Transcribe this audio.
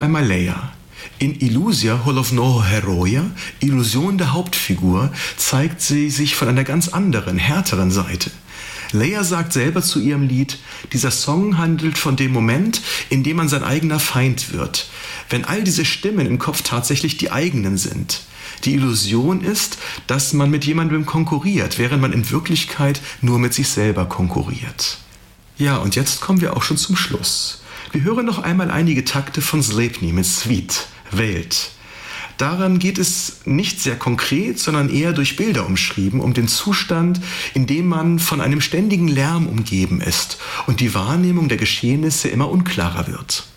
einmal Leia. In Illusia Holovnoho Heroja, Illusion der Hauptfigur, zeigt sie sich von einer ganz anderen, härteren Seite. Leia sagt selber zu ihrem Lied, dieser Song handelt von dem Moment, in dem man sein eigener Feind wird. Wenn all diese Stimmen im Kopf tatsächlich die eigenen sind. Die Illusion ist, dass man mit jemandem konkurriert, während man in Wirklichkeit nur mit sich selber konkurriert. Ja, und jetzt kommen wir auch schon zum Schluss. Wir hören noch einmal einige Takte von Sleipnir mit Svit, Welt. Daran geht es nicht sehr konkret, sondern eher durch Bilder umschrieben, um den Zustand, in dem man von einem ständigen Lärm umgeben ist und die Wahrnehmung der Geschehnisse immer unklarer wird.